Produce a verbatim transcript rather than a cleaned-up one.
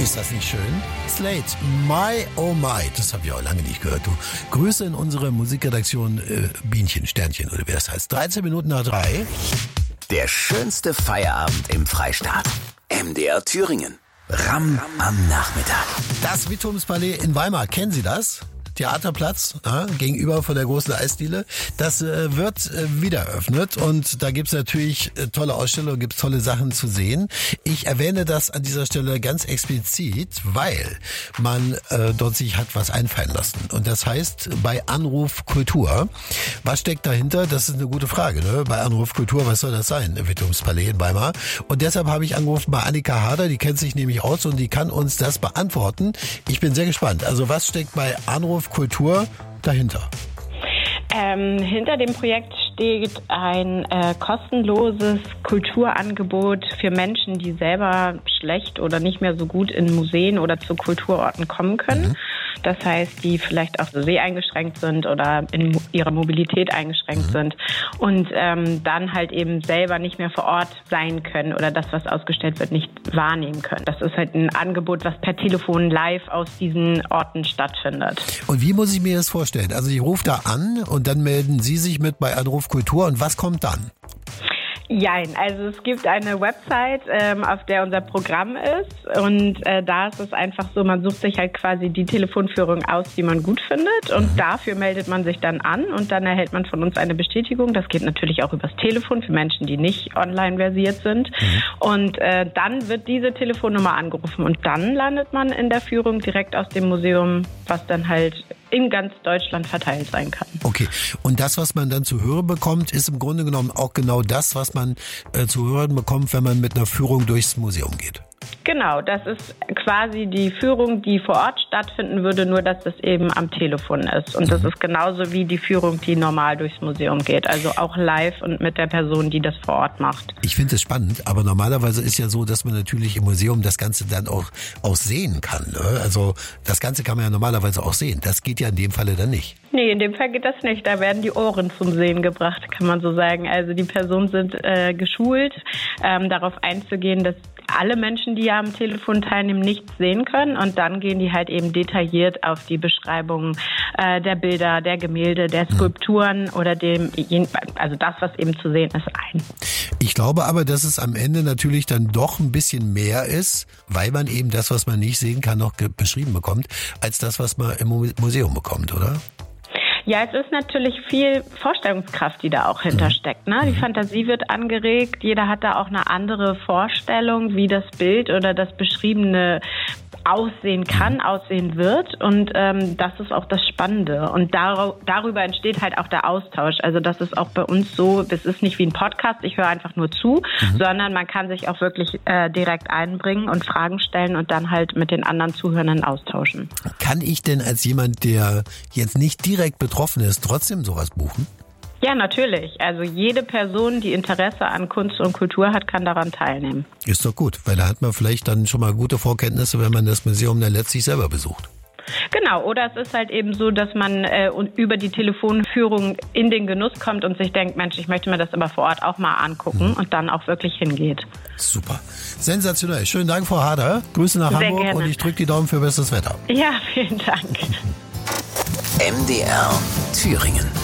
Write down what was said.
Ist das nicht schön? Slate, My Oh My, das habe ich auch lange nicht gehört. Du, Grüße in unsere Musikredaktion äh, Bienchen, Sternchen oder wie das heißt. dreizehn Minuten nach drei. Der schönste Feierabend im Freistaat. M D R Thüringen. Ram am Nachmittag. Das Wittumspalais in Weimar, kennen Sie das? Theaterplatz, ja, gegenüber von der großen Eisdiele. Das äh, wird äh, wieder eröffnet und da gibt's natürlich äh, tolle Ausstellungen, gibt's tolle Sachen zu sehen. Ich erwähne das an dieser Stelle ganz explizit, weil man äh, dort sich hat was einfallen lassen. Und das heißt bei Anruf Kultur. Was steckt dahinter? Das ist eine gute Frage. Ne? Bei Anruf Kultur, was soll das sein? Wittumspalais in Weimar. Und deshalb habe ich angerufen bei Annika Harder, die kennt sich nämlich aus und die kann uns das beantworten. Ich bin sehr gespannt. Also was steckt bei Anruf Kultur dahinter? Ähm, hinter dem Projekt steht ein äh, kostenloses Kulturangebot für Menschen, die selber schlecht oder nicht mehr so gut in Museen oder zu Kulturorten kommen können. Mhm. Das heißt, die vielleicht auch so seheingeschränkt sind oder in ihrer Mobilität eingeschränkt mhm. sind und ähm, dann halt eben selber nicht mehr vor Ort sein können oder das, was ausgestellt wird, nicht wahrnehmen können. Das ist halt ein Angebot, was per Telefon live aus diesen Orten stattfindet. Und wie muss ich mir das vorstellen? Also ich rufe da an und dann melden Sie sich mit bei Anruf Kultur und was kommt dann? Jein, also es gibt eine Website, ähm, auf der unser Programm ist und äh, da ist es einfach so, man sucht sich halt quasi die Telefonführung aus, die man gut findet und mhm. dafür meldet man sich dann an und dann erhält man von uns eine Bestätigung. Das geht natürlich auch übers Telefon für Menschen, die nicht online versiert sind mhm. und äh, dann wird diese Telefonnummer angerufen und dann landet man in der Führung direkt aus dem Museum, was dann halt in ganz Deutschland verteilt sein kann. Okay, und das, was man dann zu hören bekommt, ist im Grunde genommen auch genau das, was man äh, zu hören bekommt, wenn man mit einer Führung durchs Museum geht. Genau, das ist quasi die Führung, die vor Ort stattfinden würde, nur dass das eben am Telefon ist. Und das ist genauso wie die Führung, die normal durchs Museum geht. Also auch live und mit der Person, die das vor Ort macht. Ich finde es spannend, aber normalerweise ist ja so, dass man natürlich im Museum das Ganze dann auch, auch sehen kann. Ne? Also das Ganze kann man ja normalerweise auch sehen. Das geht ja in dem Falle dann nicht. Nee, in dem Fall geht das nicht. Da werden die Ohren zum Sehen gebracht, kann man so sagen. Also die Personen sind äh, geschult, ähm, darauf einzugehen, dass alle Menschen, die ja am Telefon teilnehmen, nichts sehen können. Und dann gehen die halt eben detailliert auf die Beschreibung äh, der Bilder, der Gemälde, der Skulpturen oder dem, also das, was eben zu sehen ist, ein. Ich glaube aber, dass es am Ende natürlich dann doch ein bisschen mehr ist, weil man eben das, was man nicht sehen kann, noch beschrieben bekommt, als das, was man im Museum bekommt, oder? Ja, es ist natürlich viel Vorstellungskraft, die da auch hintersteckt. Ne? Die Fantasie wird angeregt. Jeder hat da auch eine andere Vorstellung, wie das Bild oder das Beschriebene aussehen kann, aussehen wird. Und ähm, das ist auch das Spannende. Und dar- darüber entsteht halt auch der Austausch. Also das ist auch bei uns so, das ist nicht wie ein Podcast, ich höre einfach nur zu, mhm. sondern man kann sich auch wirklich äh, direkt einbringen und Fragen stellen und dann halt mit den anderen Zuhörenden austauschen. Kann ich denn als jemand, der jetzt nicht direkt betroffen ist, trotzdem sowas buchen? Ja, natürlich. Also jede Person, die Interesse an Kunst und Kultur hat, kann daran teilnehmen. Ist doch gut, weil da hat man vielleicht dann schon mal gute Vorkenntnisse, wenn man das Museum dann letztlich selber besucht. Genau, oder es ist halt eben so, dass man äh, über die Telefonführung in den Genuss kommt und sich denkt, Mensch, ich möchte mir das aber vor Ort auch mal angucken mhm. und dann auch wirklich hingeht. Super. Sensationell. Schönen Dank, Frau Harder. Grüße nach Sehr Hamburg gerne. Und ich drücke die Daumen für besseres Wetter. Ja, vielen Dank. M D R Thüringen.